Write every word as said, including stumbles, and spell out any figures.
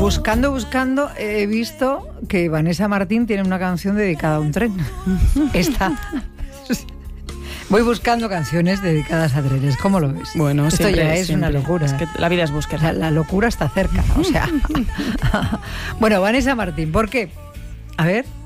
buscando, buscando, he visto que Vanessa Martín tiene una canción dedicada a un tren. Esta. Voy buscando canciones dedicadas a trenes. ¿Cómo lo ves? Bueno, esto siempre, ya es siempre. una locura. Es que la vida es búsqueda. La, la locura está cerca, o sea. Bueno, Vanessa Martín, ¿por qué? A ver.